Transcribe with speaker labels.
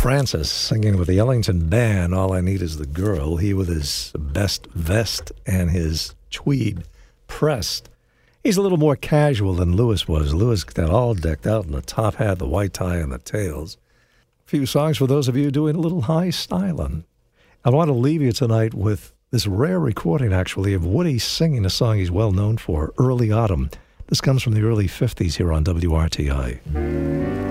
Speaker 1: Francis singing with the Ellington Band, All I Need Is the Girl. He with his best vest and his tweed pressed. He's a little more casual than Louis was. Louis got all decked out in the top hat, the white tie, and the tails. A few songs for those of you doing a little high styling. I want to leave you tonight with this rare recording, actually, of Woody singing a song he's well known for, Early Autumn. This comes from the early 50s here on WRTI.